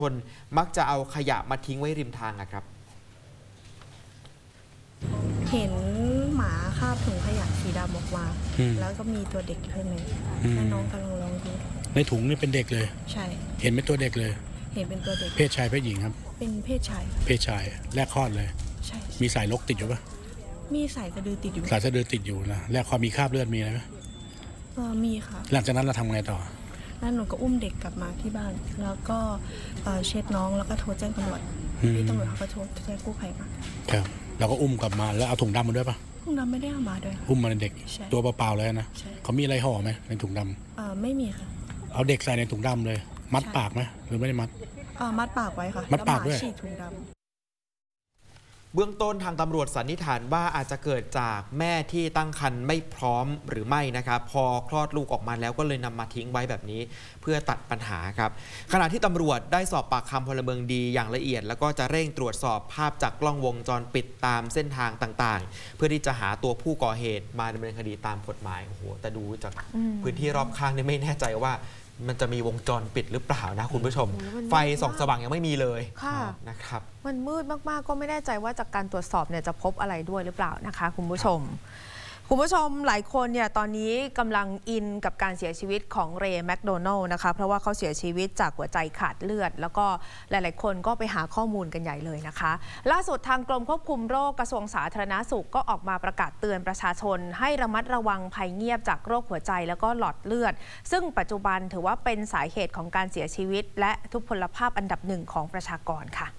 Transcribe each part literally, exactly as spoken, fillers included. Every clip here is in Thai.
คนมักจะเอาขยะมาทิ้งไว้ริมทางอะครับเห็นหมาคาบถุงขยะสีดำออกมาแล้วก็มีตัวเด็กอยู่ข้างในแล้วน้องกำลังร้องดูในถุงนี่เป็นเด็กเลยใช่เห็นเป็นตัวเด็กเลยเห็นเป็นตัวเด็กเพศชายเพศหญิงครับเป็นเพศชายเพศชายแรกคลอดเลยใช่มีสายลกติดอยู่ปะมีสายสะดือติดอยู่สายสะดือติดอยู่นะแรกคลอดมีคราบเลือดมีอะไรไหมเออมีค่ะหลังจากนั้นเราทำไงต่อแล้วหนูก็อุ้มเด็กกลับมาที่บ้านแล้วก็เช็ดน้องแล้วก็โทรแจ้งตำรวจที่ตำรวจเขาก็โทรแจ้งกู้ภัยมาครับเราก็อุ้มกลับมาแล้วเอาถุงดำมาด้วยปะถุงดำไม่ได้เอามาด้วยอุ้มมาในเด็กตัวเปล่าๆเลยนะเขามีอะไรห่อไหมในถุงดำเออไม่มีค่ะเอาเด็กใส่ในถุงดำเลยมัดปากไหมหรือไม่ได้มัดอ่ามัดปากไว้ค่ะมัดปากด้วยฉีดถุงดำเบื้องต้นทางตำรวจสันนิษฐานว่าอาจจะเกิดจากแม่ที่ตั้งครรภ์ไม่พร้อมหรือไม่นะครับพอคลอดลูกออกมาแล้วก็เลยนำมาทิ้งไว้แบบนี้เพื่อตัดปัญหาครับขณะที่ตำรวจได้สอบปากคำพลเมืองดีอย่างละเอียดแล้วก็จะเร่งตรวจสอบภาพจากกล้องวงจรปิดตามเส้นทางต่างๆเพื่อที่จะหาตัวผู้ก่อเหตุมาดำเนินคดีตามกฎหมายโอ้โหแต่ดูจากพื้นที่รอบข้างนี่ไม่แน่ใจว่ามันจะมีวงจรปิดหรือเปล่านะคุณผู้ชมไฟส่องสว่างยังไม่มีเลยนะครับมันมืดมากๆก็ไม่แน่ใจว่าจากการตรวจสอบเนี่ยจะพบอะไรด้วยหรือเปล่านะคะคุณผู้ชมคุณผู้ชมหลายคนเนี่ยตอนนี้กำลังอินกับการเสียชีวิตของเรย์แมคโดนัลล์นะคะเพราะว่าเขาเสียชีวิตจากหัวใจขาดเลือดแล้วก็หลายๆคนก็ไปหาข้อมูลกันใหญ่เลยนะคะล่าสุดทางกรมควบคุมโรคกระทรวงสาธารณสุขก็ออกมาประกาศเตือนประชาชนให้ระมัดระวังภัยเงียบจากโรคหัวใจแล้วก็หลอดเลือดซึ่งปัจจุบันถือว่าเป็นสาเหตุของการเสียชีวิตและทุพพลภาพอันดับหนึ่งของประชากรค่ะ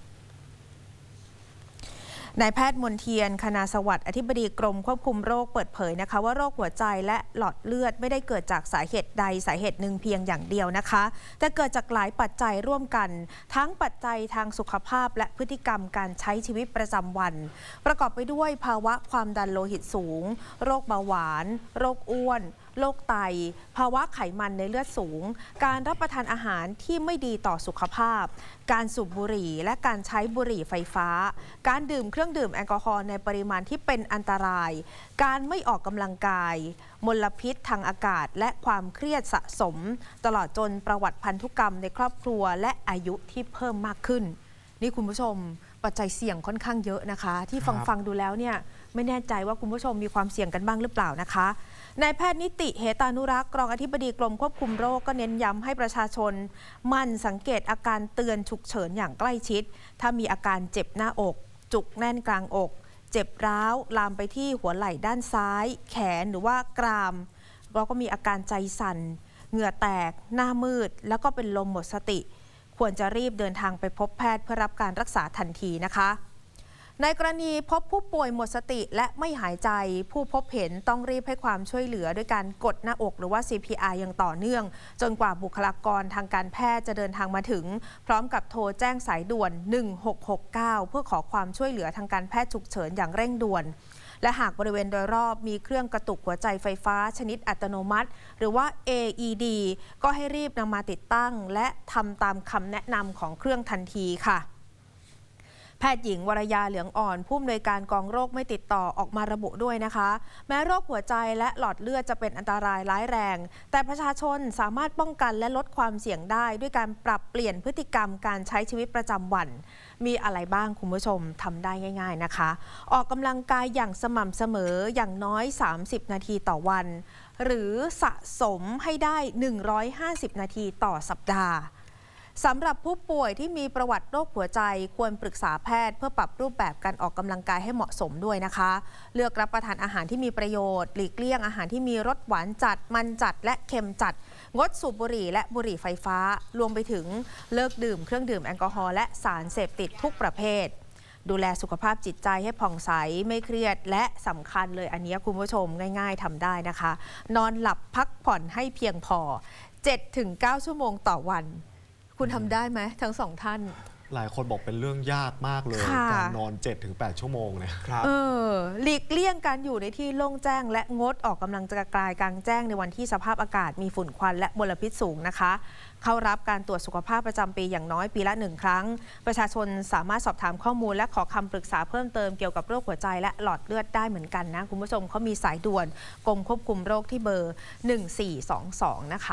นายแพทย์มนเทียนคณาสวัสดิ์อธิบดีกรมควบคุมโรคเปิดเผยนะคะว่าโรคหัวใจและหลอดเลือดไม่ได้เกิดจากสาเหตุใดสาเหตุหนึ่งเพียงอย่างเดียวนะคะแต่เกิดจากหลายปัจจัยร่วมกันทั้งปัจจัยทางสุขภาพและพฤติกรรมการใช้ชีวิตประจำวันประกอบไปด้วยภาวะความดันโลหิตสูงโรคเบาหวานโรคอ้วนโรคไตภาวะไขมันในเลือดสูงการรับประทานอาหารที่ไม่ดีต่อสุขภาพการสูบบุหรี่และการใช้บุหรี่ไฟฟ้าการดื่มเครื่องดื่มแอลกอฮอล์ในปริมาณที่เป็นอันตรายการไม่ออกกำลังกายมลพิษทางอากาศและความเครียดสะสมตลอดจนประวัติพันธุกรรมในครอบครัวและอายุที่เพิ่มมากขึ้นนี่คุณผู้ชมปัจจัยเสี่ยงค่อนข้างเยอะนะคะที่ฟังฟังดูแล้วเนี่ยไม่แน่ใจว่าคุณผู้ชมมีความเสี่ยงกันบ้างหรือเปล่านะคะนายแพทย์นิติเหตานุรักษ์รองอธิบดีกรมควบคุมโรคก็เน้นย้ำให้ประชาชนมั่นสังเกตอาการเตือนฉุกเฉินอย่างใกล้ชิดถ้ามีอาการเจ็บหน้าอกจุกแน่นกลางอกเจ็บร้าวลามไปที่หัวไหล่ด้านซ้ายแขนหรือว่ากรามแล้วก็มีอาการใจสั่นเหงื่อแตกหน้ามืดแล้วก็เป็นลมหมดสติควรจะรีบเดินทางไปพบแพทย์เพื่อรับการรักษาทันทีนะคะในกรณีพบผู้ป่วยหมดสติและไม่หายใจผู้พบเห็นต้องรีบให้ความช่วยเหลือด้วยการกดหน้าอกหรือว่า ซี พี อาร์ อย่างต่อเนื่องจนกว่าบุคลากรทางการแพทย์จะเดินทางมาถึงพร้อมกับโทรแจ้งสายด่วนหนึ่งหกหกเก้าเพื่อขอความช่วยเหลือทางการแพทย์ฉุกเฉินอย่างเร่งด่วนและหากบริเวณโดยรอบมีเครื่องกระตุกหัวใจไฟฟ้าชนิดอัตโนมัติหรือว่า เอ อี ดี ก็ให้รีบนำมาติดตั้งและทำตามคำแนะนำของเครื่องทันทีค่ะแพทย์หญิงวรยาเหลืองอ่อนผู้อำนวยการกองโรคไม่ติดต่อออกมาระบุด้วยนะคะแม้โรคหัวใจและหลอดเลือดจะเป็นอันตรายร้ายแรงแต่ประชาชนสามารถป้องกันและลดความเสี่ยงได้ด้วยการปรับเปลี่ยนพฤติกรรมการใช้ชีวิตประจำวันมีอะไรบ้างคุณผู้ชมทำได้ง่ายๆนะคะออกกำลังกายอย่างสม่ำเสมออย่างน้อยสามสิบนาทีต่อวันหรือสะสมให้ได้หนึ่งร้อยห้าสิบนาทีต่อสัปดาห์สำหรับผู้ป่วยที่มีประวัติโรคหัวใจควรปรึกษาแพทย์เพื่อปรับรูปแบบการออกกำลังกายให้เหมาะสมด้วยนะคะเลือกรับประทานอาหารที่มีประโยชน์หลีกเลี่ยงอาหารที่มีรสหวานจัดมันจัดและเค็มจัดงดสูบบุหรี่และบุหรี่ไฟฟ้ารวมไปถึงเลิกดื่มเครื่องดื่มแอลกอฮอล์และสารเสพติดทุกประเภทดูแลสุขภาพจิตใจให้ผ่องใสไม่เครียดและสำคัญเลยอันนี้คุณผู้ชมง่ายๆทำได้นะคะนอนหลับพักผ่อนให้เพียงพอ เจ็ดถึงเก้า ชั่วโมงต่อวันคุณทำได้ไหมทั้งสองท่านหลายคนบอกเป็นเรื่องยากมากเลยการนอน เจ็ดถึงแปด ชั่วโมงเนี่ยครับเออหลีกเลี่ยงการอยู่ในที่โล่งแจ้งและงดออกกำลังกายกลางแจ้งในวันที่สภาพอากาศมีฝุ่นควันและมลพิษสูงนะคะเข้ารับการตรวจสุขภาพประจำปีอย่างน้อยปีละหนึ่งครั้งประชาชนสามารถสอบถามข้อมูลและขอคำปรึกษาเพิ่มเติมเกี่ยวกับโรคหัวใจและหลอดเลือดได้เหมือนกันนะคุณผู้ชมเขามีสายด่วนกรมควบคุมโรคที่เบอร์หนึ่งสี่สองสองนะคะ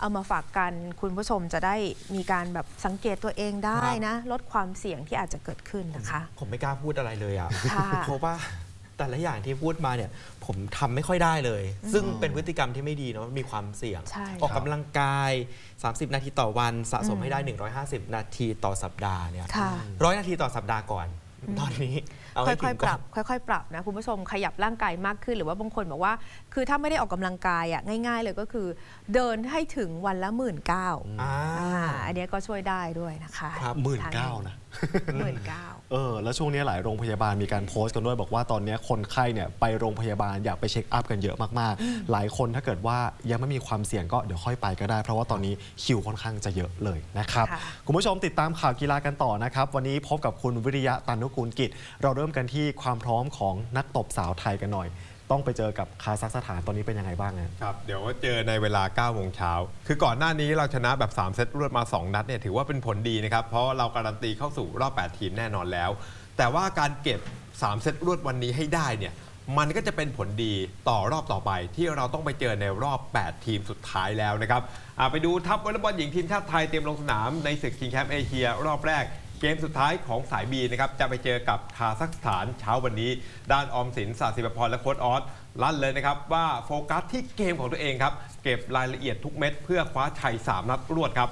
เอามาฝากกันคุณผู้ชมจะได้มีการแบบสังเกตตัวเองได้นะลดความเสี่ยงที่อาจจะเกิดขึ้นนะคะผมไม่กล้าพูดอะไรเลยอ่ะค่ะเพราะว่าแต่ละอย่างที่พูดมาเนี่ยผมทำไม่ค่อยได้เลย ซึ่งเป็นพฤติกรรมที่ไม่ดีเนาะมีความเสี่ยงใช่ออกกำลังกาย สามสิบ นาทีต่อวันสะสมให้ได้ หนึ่งร้อยห้าสิบ นาทีต่อสัปดาห์เนี่ยค่ะร้อยนาทีต่อสัปดาห์ก่อน ตอนนี้เอาให้ค่ถึอยงๆ ปก่รัอนบค่อยๆ ปรับนะคุณผู้ชมขยับร่างกายมากขึ้นหรือว่าบางคนบอกว่า คือถ้าไม่ได้ออกกำลังกายอ่ะง่าย ๆ เลยก็คือ เดินให้ถึงวันละหมื่นเก้าอ่าอันนี้ก็ช่วยได้ด้วยนะคะครับหมื่นเก้านะหมื่นเก้าเออแล้วช่วงนี้หลายโรงพยาบาลมีการโพสต์กันด้วยบอกว่าตอนนี้คนไข้เนี่ยไปโรงพยาบาลอยากไปเช็คอัพกันเยอะมากๆ หลายคนถ้าเกิดว่ายังไม่มีความเสี่ยงก็เดี๋ยวค่อยไปก็ได้เพราะว่าตอนนี้คิวค่อนข้างจะเยอะเลยนะครับค่ะคุณผู้ชมติดตามข่าวกีฬากันต่อนะครับวันนี้พบกับคุณวิริยะตันนุกูลกิจเราเริ่มกันที่ความพร้อมของนักตบสาวไทยกันหน่อย ต้องไปเจอกับคาซัคสถานตอนนี้เป็นยังไงบ้างนะครับเดี๋ยวเจอในเวลาเก้าโมงเช้าคือก่อนหน้านี้เราชนะแบบสามเซตรวดมาสองนัดเนี่ยถือว่าเป็นผลดีนะครับเพราะเราการันตีเข้าสู่รอบแปดทีมแน่นอนแล้วแต่ว่าการเก็บสามเซตรวดวันนี้ให้ได้เนี่ยมันก็จะเป็นผลดีต่อรอบต่อไปที่เราต้องไปเจอในรอบแปดทีมสุดท้ายแล้วนะครับไปดูทัพวอลเลย์บอลหญิงทีมชาติไทยเตรียมลงสนามในศึกชิงแชมป์เอเชียรอบแรกเกมสุดท้ายของสายบีนะครับจะไปเจอกับคาซัคสถานเช้าวันนี้ด้านออมสินศาสิบพรและโค้ชออสลั่นเลยนะครับว่าโฟกัสที่เกมของตัวเองครับเก็บรายละเอียดทุกเม็ดเพื่อคว้าชัยสามนัดรวดครับ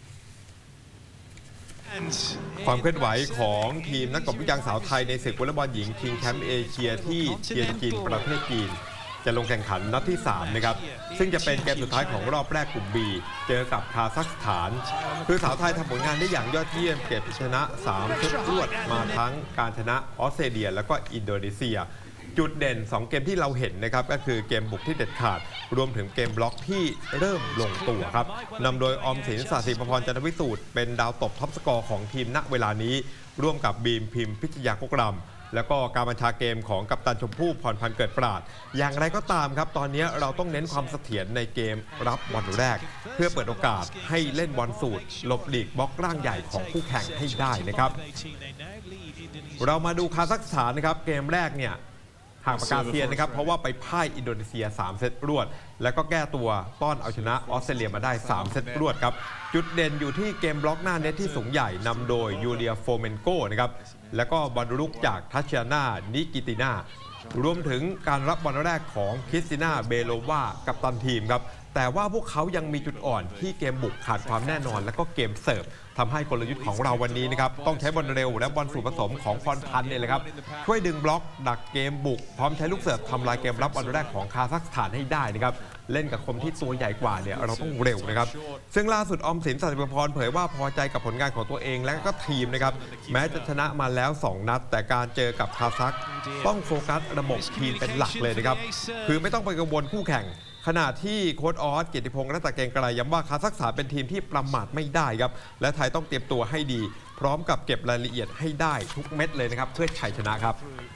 ความเคลื่อนไหวของทีมนักตบลูกยางสาวไทยในศึกวอลเลย์บอลหญิงชิงแชมป์เอเชียที่เทียนจินประเทศจีนจะลงแข่งขันนัดที่สามนะครับซึ่งจะเป็นเกมสุดท้ายของรอบแรกกลุ่ม B เจอกับคาซัคสถานคือสาวไทยทำผลงานได้อย่างยอดเยี่ยมเก็บชนะสามเซตรวดมาทั้งการชนะออสเตรเลียและก็อินโดนีเซียจุดเด่นสองเกมที่เราเห็นนะครับก็คือเกมบุกที่เด็ดขาดรวมถึงเกมบล็อกที่เริ่มลงตัวครับนำโดยออมสินศาสิปพรจันทวิสูตรเป็นดาวตบท็อปสกอร์ของทีมณเวลานี้ร่วมกับบีมพิมพ์พิชยากกรำแล้วก็การบัญชาเกมของกัปตันชมพู่พรพันธ์เกิดปราดอย่างไรก็ตามครับตอนนี้เราต้องเน้นความเสถียรในเกมรับบอลแรกเพื่อเปิดโอกาสให้เล่นบอลสูตรหลบหลีกบล็อกร่างใหญ่ของคู่แข่งให้ได้นะครับเรามาดูคาซัคสถานนะครับเกมแรกเนี่ยห่างปากกาเซียนนะครับเพราะว่าไปพ่ายอินโดนีเซียสามเซตรวดแล้วก็แก้ตัวต้อนเอาชนะออสเตรเลียมาได้สามเซตรวดครับจุดเด่นอยู่ที่เกมบล็อกหน้าเน็ตที่สูงใหญ่นำโดยยูเลียโฟเมนโกนะครับแล้วก็บอลลุกจากทัชเชียนานิกิตินารวมถึงการรับบอลแรกของคริสติน่าเบโลวากัปตันทีมครับแต่ว่าพวกเขายังมีจุดอ่อนที่เกมบุกขาดความแน่นอนและก็เกมเสิร์ฟทำให้กลยุทธ์ของเราวันนี้นะครับต้องใช้บอลเร็วและบอลสูตรผสมของพรพันธ์เนี่ยแหละครับช่วยดึงบล็อกดักเกมบุกพร้อมใช้ลูกเสิร์ฟทำลายเกมรับบอลแรกของคาซัคสถานให้ได้นะครับเล่นกับคนที่ตัวใหญ่กว่าเนี่ยเราต้องเร็วนะครับซึ่งล่าสุดออมสินศาสิปพรเผยว่าพอใจกับผลงานของตัวเองและก็ทีมนะครับแม้จะชนะมาแล้วสองนัดแต่การเจอกับคาซัคต้องโฟกัสระบบทีมเป็นหลักเลยนะครับคือไม่ต้องไปกังวลคู่แข่งขณะที่โค้ชออสเกียรติพงษ์รัตนเกงไกรย้ำว่าคาซัคสถานเป็นทีมที่ประมาทไม่ได้ครับและไทยต้องเตรียมตัวให้ดีพร้อมกับเก็บรายละเอียดให้ได้ทุกเม็ดเลยนะครับเพื่อชัยชนะครับ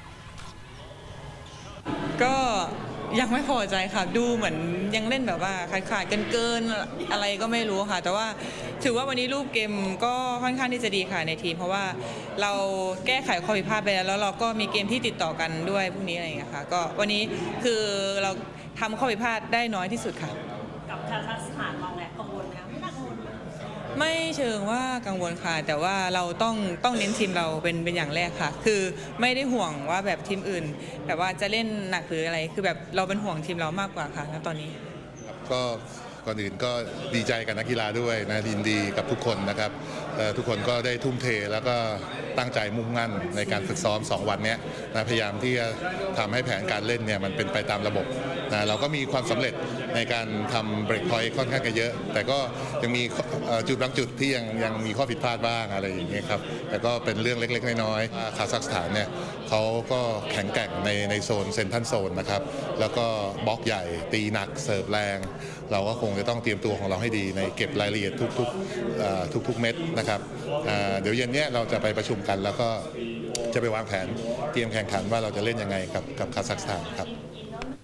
ก็ยังไม่พอใจค่ะดูเหมือนยังเล่นแบบว่าขาดๆเกินๆอะไรก็ไม่รู้ค่ะแต่ว่าถือว่าวันนี้รูปเกมก็ค่อนข้างที่จะดีค่ะในทีมเพราะว่าเราแก้ไขข้อผิดพลาดไปแล้วแล้วเราก็มีเกมที่ติดต่อกันด้วยพวกนี้อะไรอย่างเงี้ยค่ะก็วันนี้คือเราทำข้อผิดพลาดได้น้อยที่สุดค่ะกับคาซัคสถานมองแล้วกังวลไหมคะไม่น่ากังวลไม่เชิงว่ากังวลค่ะแต่ว่าเราต้องต้องเน้นทีมเราเป็นเป็นอย่างแรกค่ะคือไม่ได้ห่วงว่าแบบทีมอื่นแบบว่าจะเล่นหนักหรืออะไรคือแบบเราเป็นห่วงทีมเรามากกว่าค่ะณตอนนี้ก็ก่อนอื่นก็ดีใจกับนักกีฬาด้วยนะยินดีกับทุกคนนะครับทุกคนก็ได้ทุ่มเทแล้วก็ตั้งใจมุ่งมั่นในการฝึกซ้อมสองวันนี้นะพยายามที่จะทำให้แผนการเล่นเนี่ยมันเป็นไปตามระบบนะเราก็มีความสำเร็จในการทำเบรกพอยต์ค่อนข้างเยอะแต่ก็ยังมีจุดบางจุดที่ยังยังมีข้อผิดพลาดบ้างอะไรอย่างเงี้ยครับแต่ก็เป็นเรื่องเล็กๆน้อยๆคาซัคสถานเนี่ยเขาก็แข็งแกร่งในในโซนเซนทรัลโซนนะครับแล้วก็บล็อกใหญ่ตีหนักเสิร์ฟแรงเราก็คงจะต้องเตรียมตัวของเราให้ดีในเก็บรายละเอียดทุกๆทุกๆเม็ดนะครับเดี๋ยวเย็นนี้เราจะไปประชุมกันแล้วก็จะไปวางแผนเตรียมแข่งขันว่าเราจะเล่นยังไงกับกับคาซัคสถานครับ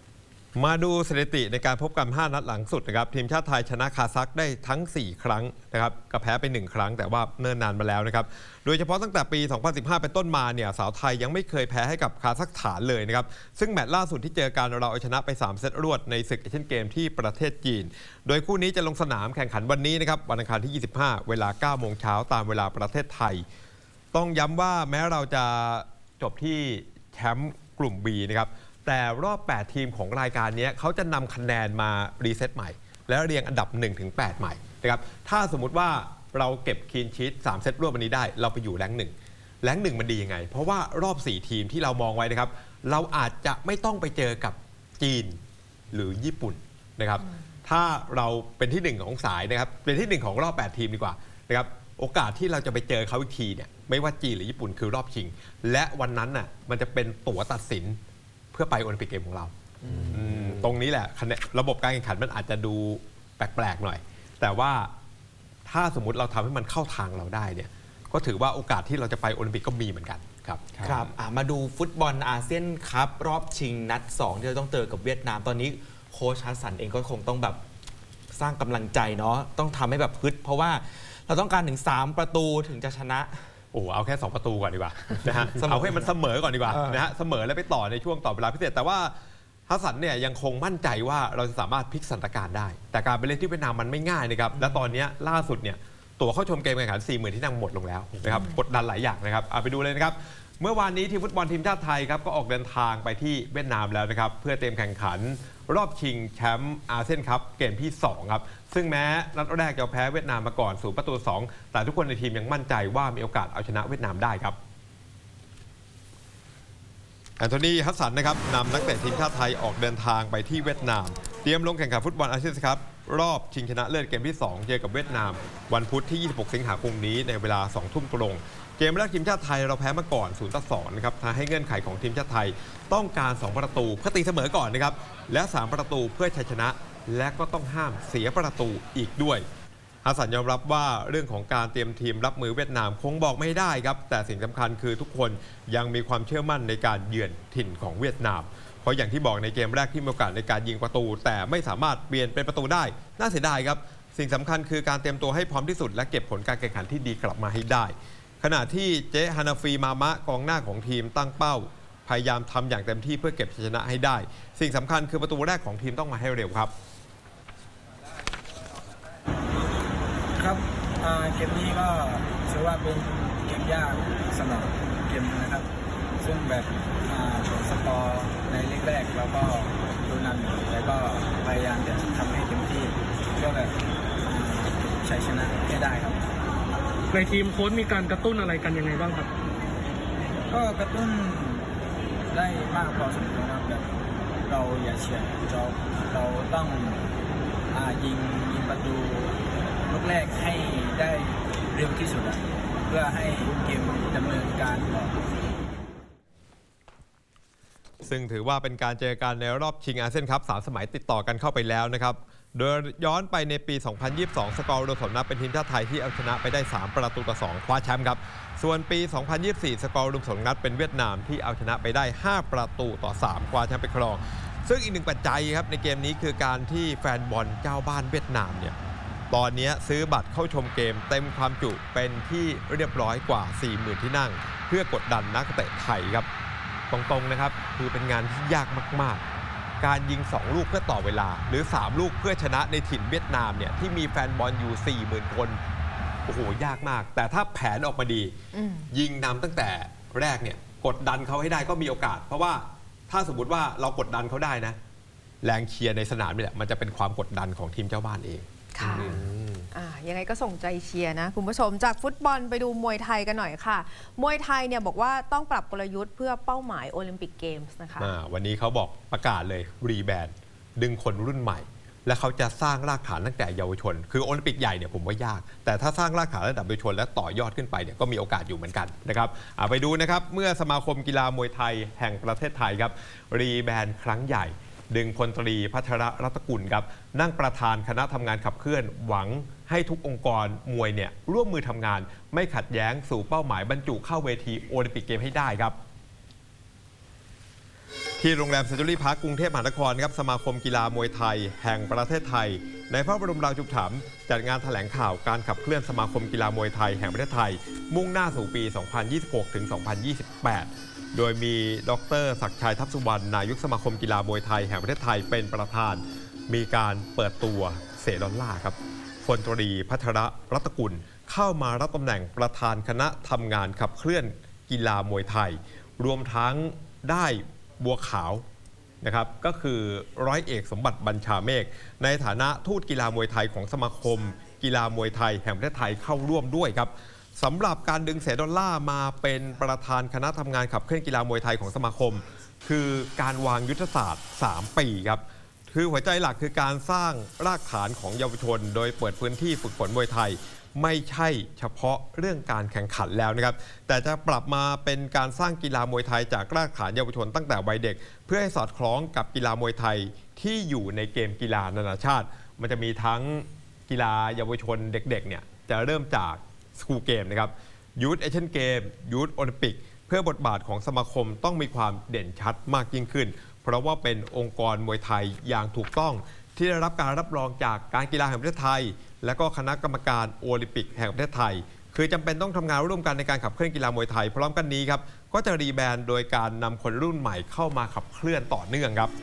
มาดูสถิติในการพบกันห้านัดหลังสุดนะครับทีมชาติไทยชนะคาซัคได้ทั้งสี่ครั้งนะครับก็แพ้ไปหนึ่งครั้งแต่ว่าเนิ่นนานมาแล้วนะครับโดยเฉพาะตั้งแต่ปี สองพันสิบห้า เป็นต้นมาเนี่ยสาวไทยยังไม่เคยแพ้ให้กับคาซัคสถานเลยนะครับซึ่งแมตช์ล่าสุดที่เจอกันเราเอาชนะไปสามเซตรวดในศึกเอเชียนเกมที่ประเทศจีนโดยคู่นี้จะลงสนามแข่งขันวันนี้นะครับวันอังคารที่ยี่สิบห้าเวลา เก้าโมงเช้าตามเวลาประเทศไทยต้องย้ำว่าแม้เราจะจบที่แชมป์กลุ่ม B นะครับแต่รอบแปดทีมของรายการนี้เขาจะนำคะแนนมารีเซ็ตใหม่แล้วเรียงอันดับ หนึ่งถึงแปด ใหม่นะครับถ้าสมมุติว่าเราเก็บคลีนชีทสามเซตรวดวันนี้ได้เราไปอยู่แรงค์หนึ่งแรงค์หนึ่งมันดียังไงเพราะว่ารอบสี่ทีมที่เรามองไว้นะครับเราอาจจะไม่ต้องไปเจอกับจีนหรือญี่ปุ่นนะครับถ้าเราเป็นที่หนึ่งของสายนะครับเป็นที่หนึ่งของรอบแปดทีมดีกว่านะครับโอกาสที่เราจะไปเจอเขาอีกทีเนี่ยไม่ว่าจีนหรือญี่ปุ่นคือรอบชิงและวันนั้นน่ะมันจะเป็นตั๋วตัดสินเพื่อไปโอลิมปิกเกมของเราตรงนี้แหละระบบการแข่งขันมันอาจจะดูแปลกๆหน่อยแต่ว่าถ้าสมมุติเราทำให้มันเข้าทางเราได้เนี่ยก็ถือว่าโอกาสที่เราจะไปโอลิมปิกก็มีเหมือนกันครับครับมาดูฟุตบอลอาเซียนคัพรอบชิงนัดสองที่เราต้องเจอกับเวียดนามตอนนี้โค้ชฮัสสันเองก็คงต้องแบบสร้างกำลังใจเนาะต้องทำให้แบบฮึดเพราะว่าเราต้องการถึงสามประตูถึงจะชนะโอ้เอาแค่สองประตูก่อนดีกว่านะฮะเอาให้มันเสมอก่อนดีกว่านะฮะเสมอแล้วไปต่อในช่วงต่อเวลาพิเศษแต่ว่าฮัสสันเนี่ยยังคงมั่นใจว่าเราจะสามารถพลิกสถานการณ์ได้แต่การไปเล่นที่เวียดนามมันไม่ง่ายนะครับและตอนนี้ล่าสุดเนี่ยตั๋วเข้าชมเกมแข่งขัน สี่หมื่น ที่นั่งหมดลงแล้วนะครับกดดันหลายอย่างนะครับเอาไปดูเลยนะครับเมื่อวานนี้ทีมฟุตบอลทีมชาติไทยครับก็ออกเดินทางไปที่เวียดนามแล้วนะครับเพื่อเตรียมแข่งขันรอบชิงแชมป์อาเซียนคัพเกมที่สองครับซึ่งแม้นัดแรกจะแพ้เวียดนามมาก่อนศูนย์ประตูสองแต่ทุกคนในทีมยังมั่นใจว่ามีโอกาสเอาชนะเวียดนามได้ครับแอนโทนีฮัสสันนะครับนำนักเตะทีมชาติไทยออกเดินทางไปที่เวียดนามเตรียมลงแข่งขันฟุตบอลอาเซียนคัพรอบชิงชนะเลิศเกมที่สองเจอกับเวียดนามวันพุธที่ยี่สิบหกสิงหาคมนี้ในเวลาสองทุ่มตรงเกมแรกทีมชาติไทยเราแพ้มาก่อนศูนย์ต่อสองนะครับทำให้เงื่อนไขของทีมชาติไทยต้องการสองประตูเพื่อตีเสมอก่อนนะครับและสามประตูเพื่อชัยชนะและก็ต้องห้ามเสียประตูอีกด้วยฮัสสันยอมรับว่าเรื่องของการเตรียมทีมรับมือเวียดนามคงบอกไม่ได้ครับแต่สิ่งสำคัญคือทุกคนยังมีความเชื่อมั่นในการเยือนถิ่นของเวียดนามเพราะอย่างที่บอกในเกมแรกที่มีโอกาสในการยิงประตูแต่ไม่สามารถเปลี่ยนเป็นประตูได้น่าเสียดายครับสิ่งสำคัญคือการเตรียมตัวให้พร้อมที่สุดและเก็บผลการแข่งขันที่ดีกลับมาให้ได้ขณะที่เจฮานาฟีมามะกองหน้าของทีมตั้งเป้าพยายามทำอย่างเต็มที่เพื่อเก็บชัยชนะให้ได้สิ่งสำคัญคือประตูแรกของทีมต้องมาให้เร็วครับครับเกมนี้ก็ถือว่าเป็นเกมยากสำหรับเกมนะครับซึ่งแบบสกอร์ในเล็กแรกเราก็ดูนำแล้วก็พยายามจะทำให้เต็มที่เพื่อแบบชัยชนะให้ได้ครับในทีมโค้ชมีการกระตุ้นอะไรกันยังไงบ้างครับก็กระตุ้นได้มากพอสมควรครับแบบเราอย่าเฉียดเราเราต้องอ่ายิงยิงประตูลูกแรกให้ได้เร็วที่สุดเพื่อให้เกมดำเนินการต่อซึ่งถือว่าเป็นการเจอกันในรอบชิงอาเซียนคัพสามสมัยติดต่อกันเข้าไปแล้วนะครับโดยย้อนไปในปี สองพันยี่สิบสอง สกอร์รวมผลนับเป็นทีมชาติไทยที่เอาชนะไปได้สามประตูต่อสองคว้าแชมป์ครับส่วนปี สองพันยี่สิบสี่ สกอร์รวมผลนับเป็นเวียดนามที่เอาชนะไปได้ห้าประตูต่อสามคว้าแชมป์ไปครองซึ่งอีกหนึ่งปัจจัยครับในเกมนี้คือการที่แฟนบอลเจ้าบ้านเวียดนามเนี่ยตอนนี้ซื้อบัตรเข้าชมเกมเต็มความจุเป็นที่เรียบร้อยกว่า สี่หมื่น ที่นั่งเพื่อกดดันนักเตะไทยครับตรงๆนะครับคือเป็นงานที่ยากมากๆการยิงสองลูกเพื่อต่อเวลาหรือสามลูกเพื่อชนะในถิ่นเวียดนามเนี่ยที่มีแฟนบอลอยู่ สี่หมื่น คนโอ้โหยากมากแต่ถ้าแผนออกมาดียิงนำตั้งแต่แรกเนี่ยกดดันเขาให้ได้ก็มีโอกาสเพราะว่าถ้าสมมุติว่าเรากดดันเขาได้นะแรงเชียร์ในสนามนี่แหละมันจะเป็นความกดดันของทีมเจ้าบ้านเองค่ะยังไงก็ส่งใจเชียร์นะคุณผู้ชมจากฟุตบอลไปดูมวยไทยกันหน่อยค่ะมวยไทยเนี่ยบอกว่าต้องปรับกลยุทธ์เพื่อเป้าหมายโอลิมปิกเกมส์นะคะวันนี้เขาบอกประกาศเลยรีแบรนด์ดึงคนรุ่นใหม่และเขาจะสร้างรากฐานตั้งแต่เยาวชนคือโอลิมปิกใหญ่เนี่ยผมว่ายากแต่ถ้าสร้างรากฐานระดับเยาวชนและต่อยอดขึ้นไปเนี่ยก็มีโอกาสอยู่เหมือนกันนะครับไปดูนะครับเมื่อสมาคมกีฬามวยไทยแห่งประเทศไทยครับรีแบรนด์ครั้งใหญ่ดึงพลตรีพัชรรัตนกุลครับนั่งประธานคณะทำงานขับเคลื่อนหวังให้ทุกองค์กรมวยเนี่ยร่วมมือทำงานไม่ขัดแย้งสู่เป้าหมายบรรจุเข้าเวทีโอลิมปิกเกมให้ได้ครับที่โรงแรมเซนจูรี่พาร์คกรุงเทพมหานครครับสมาคมกีฬามวยไทยแห่งประเทศไทยในพระบรมราชูปถัมภ์จัดงานแถลงข่าวการขับเคลื่อนสมาคมกีฬามวยไทยแห่งประเทศไทยมุ่งหน้าสู่ปี สองพันยี่สิบหก ถึง สองพันยี่สิบแปด โดยมีดร.ศักดิ์ชัยทัพสุวรรณนายกสมาคมกีฬามวยไทยแห่งประเทศไทยเป็นประธานมีการเปิดตัวเสดอลลาร์ครับพลตรีพัทรรัตนกุลเข้ามารับตำแหน่งประธานคณะทำงานขับเคลื่อนกีฬามวยไทยรวมทั้งได้บัวขาวนะครับก็คือร้อยเอกสมบัติบัญชาเมฆในฐานะทูตกีฬามวยไทยของสมาคมกีฬามวยไทยแห่งประเทศไทยเข้าร่วมด้วยครับสำหรับการดึงเสดอลลาร์มาเป็นประธานคณะทำงานขับเคลื่อนกีฬามวยไทยของสมาคมคือการวางยุทธศาสตร์สามปีครับคือหัวใจหลักคือการสร้างรากฐานของเยาวชนโดยเปิดพื้นที่ฝึกฝนมวยไทยไม่ใช่เฉพาะเรื่องการแข่งขันแล้วนะครับแต่จะปรับมาเป็นการสร้างกีฬามวยไทยจากรากฐานเยาวชนตั้งแต่วัยเด็กเพื่อให้สอดคล้องกับกีฬามวยไทยที่อยู่ในเกมกีฬานานาชาติมันจะมีทั้งกีฬาเยาวชนเด็กๆเนี่ยจะเริ่มจากสกูลเกมนะครับยูทเอเชียนเกมยูทโอลิมปิกเพื่อบทบาทของสมาคมต้องมีความเด่นชัดมากยิ่งขึ้นเพราะว่าเป็นองค์กรมวยไทยอย่างถูกต้องที่ได้รับการรับรองจากการกีฬาแห่งประเทศไทยและก็คณะกรรมการโอลิมปิกแห่งประเทศไทยคือจำเป็นต้องทำงานร่วมกันในการขับเคลื่อนกีฬามวยไทยพร้อมกันนี้ครับก็จะรีแบรนด์โดยการนำคนรุ่นใหม่เข้ามาขับเคลื่อนต่อเนื่องครับ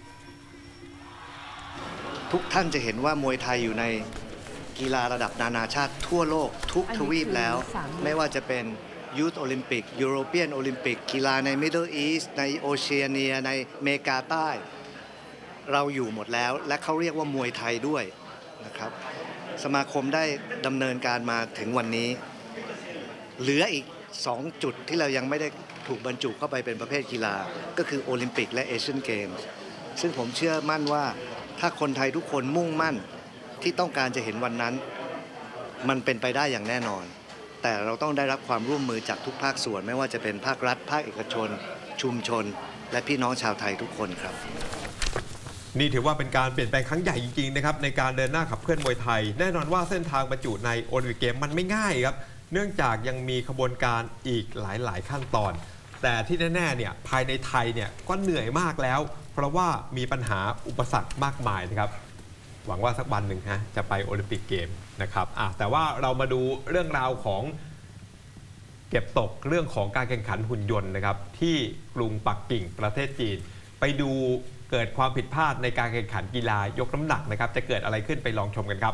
ทุกท่านจะเห็นว่ามวยไทยอยู่ในกีฬาระดับนานาชาติทั่วโลกทุกทวีปแล้วไม่ว่าจะเป็นยูทโอลิมปิกยุโรเปียนโอลิมปิกกีฬาในมิดเดิลอีสต์ในโอเชียเนียในเมกาใต้เราอยู่หมดแล้วและเขาเรียกว่ามวยไทยด้วยนะครับสมาคมได้ดำเนินการมาถึงวันนี้เหลืออีกสองจุดที่เรายังไม่ได้ถูกบรรจุเข้าไปเป็นประเภทกีฬาก็คือโอลิมปิกและเอเชียนเกมส์ซึ่งผมเชื่อมั่นว่าถ้าคนไทยทุกคนมุ่งมั่นที่ต้องการจะเห็นวันนั้นมันเป็นไปได้อย่างแน่นอนแต่เราต้องได้รับความร่วมมือจากทุกภาคส่วนไม่ว่าจะเป็นภาครัฐภาคเอกชนชุมชนและพี่น้องชาวไทยทุกคนครับนี่ถือว่าเป็นการเปลี่ยนแปลงครั้งใหญ่จริงๆนะครับในการเดินหน้าขับเคลื่อนมวยไทยแน่นอนว่าเส้นทางบรรจุในโอลิมปิกเกมมันไม่ง่ายครับเนื่องจากยังมีขบวนการอีกหลายๆขั้นตอนแต่ที่แน่ๆเนี่ยภายในไทยเนี่ยก็เหนื่อยมากแล้วเพราะว่ามีปัญหาอุปสรรคมากมายนะครับหวังว่าสักวันหนึ่งฮะจะไปโอลิมปิกเกมนะครับอ่ะแต่ว่าเรามาดูเรื่องราวของเก็บตกเรื่องของการแข่งขันหุ่นยนต์นะครับที่กรุงปักกิ่งประเทศจีนไปดูเกิดความผิดพลาดในการแข่งขันกีฬายกน้ำหนักนะครับจะเกิดอะไรขึ้นไปลองชมกันครับ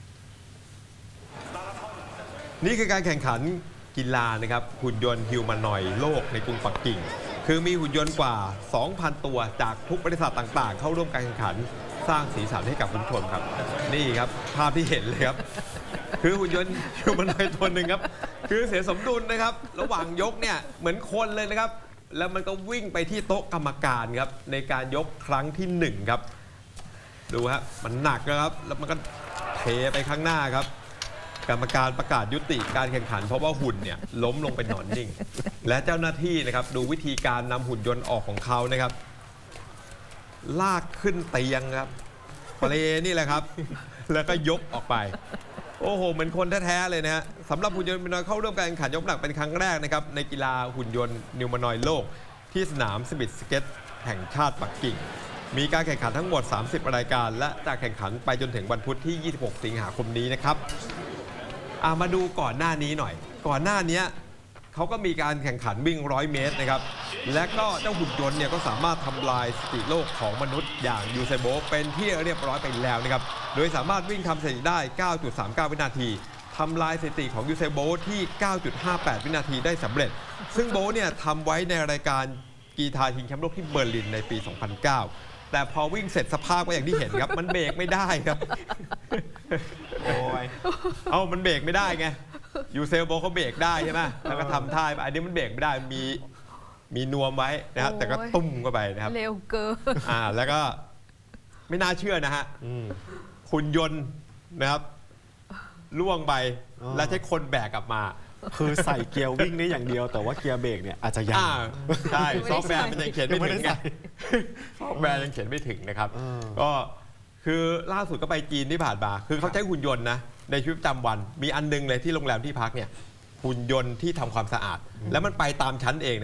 นี่คือการแข่งขันกีฬานะครับหุ่นยนต์ฮิวแมนอยด์โลกในกรุงปักกิ่งคือมีหุ่นยนต์กว่า สองพัน ตัวจากทุกบริษัทต่างๆเข้าร่วมการแข่งขันสร้างสีสันให้กับผู้ชมครับนี่ครับภาพที่เห็นเลยครับคือหุ่นยนต์ฮิวแมนอยด์ตัวหนึ่งครับคือเสียสมดุลนะครับระหว่างยกเนี่ยเหมือนคนเลยนะครับแล้วมันก็วิ่งไปที่โต๊ะกรรมการครับในการยกครั้งที่หนึ่งครับดูฮะมันหนักนะครับแล้วมันก็เทไปข้างหน้าครับกรรมการประกาศยุติการแข่งขันเพราะว่าหุ่นเนี่ยล้มลงไปนอนนิ่งและเจ้าหน้าที่นะครับดูวิธีการนำหุ่นยนต์ออกของเขานะครับลากขึ้นเตียงครับเปลนี่แหละครับแล้วก็ยกออกไปโอ้โหเหมือนคนแท้ๆเลยนะฮะสำหรับหุ่นยนต์ฮิวแมนอยด์เข้าร่วมการแข่งขันยกน้ำหนักเป็นครั้งแรกนะครับในกีฬาหุ่นยนต์ฮิวแมนอยด์โลกที่สนามสปิดสเก็ตแห่งชาติปักกิ่งมีการแข่งขันทั้งหมดสามสิบรายการและจะแข่งขันไปจนถึงวันพุธที่ยี่สิบหกสิงหาคมนี้นะครับมาดูก่อนหน้านี้หน่อยก่อนหน้านี้เขาก็มีการแข่งขันวิ่งร้อยเมตรนะครับและก็เจ้าหุ่นยนต์เนี่ยก็สามารถทำลายสถิติโลกของมนุษย์อย่างยูเซนโบล์เป็นที่เรียบร้อยไปแล้วนะครับโดยสามารถวิ่งทำสถิติได้ เก้าจุดสามเก้า วินาทีทำลายสถิติของยูเซนโบล์ที่ เก้าจุดห้าแปด วินาทีได้สำเร็จซึ่งโบล์เนี่ยทำไว้ในรายการกีฬาชิงแชมป์โลกที่เบอร์ลินในปี สองพันเก้า แต่พอวิ่งเสร็จสภาพก็อย่างที่เห็นครับมันเบรกไม่ได้ครับโอ้ยเอามันเบรกไม่ได้ไงยูเซลโบเขาเบรกได้ใช่ไหมแล้วก็ทำท่าอันนี้มันเบรกไม่ได้มีมีนวมไว้นะครับแต่ก็ตุ้มเข้าไปนะครับเร็วเกินอ่าแล้วก็ไม่น่าเชื่อนะฮะหุ่นยนต์นะครับล่วงไปแล้วใช้คนแบกกลับมาคือใส่เกียร์วิ่งได้อย่างเดียวแต่ว่าเกียร์เบรกเนี่ยอาจจะยังใช่ซอฟต์แวร์มันยังเขียนไม่ถึงไงซอฟต์แวร์ยังเขียนไม่ถึงนะครับก็คือล่าสุดก็ไปจีนที่ผ่านมาคือเขาใช้หุ่นยนต์นะในชีวิตประจำวันมีอันนึงเลยที่โรงแรมที่พักเนี่ยหุ่นยนต์ที่ทำความสะอาดแล้วมันไปตามชั้นเองนะครับ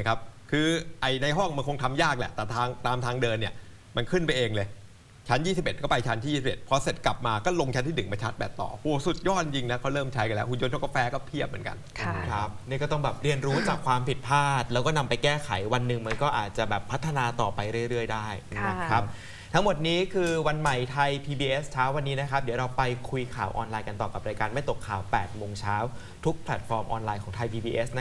คือไอในห้องมันคงทำยากแหละแต่ทางตามทางเดินเนี่ยมันขึ้นไปเองเลยชั้นยี่สิบเอ็ดก็ไปชั้นที่ยี่สิบเอ็ดพอเสร็จกลับมาก็ลงชั้นที่หนึ่งมาชาร์จแบตต่อโอ้สุดยอดจริงนะเขาเริ่มใช้กันแล้วหุ่นยนต์ชงกาแฟก็เพียบเหมือนกันครับนี่ก็ต้องแบบเรียนรู้จากความผิดพลาด แล้วก็นำไปแก้ไขวันหนึ่งมันก็อาจจะแบบพัฒนาต่อไปเรื่อยๆได้นะครับทั้งหมดนี้คือวันใหม่ไทย พี บี เอส เช้าวันนี้นะครับเดี๋ยวเราไปคุยข่าวออนไลน์กันต่อกับรายการไม่ตกข่าวแปดโมงเช้าทุกแพลตฟอร์มออนไลน์ของไทย พี บี เอส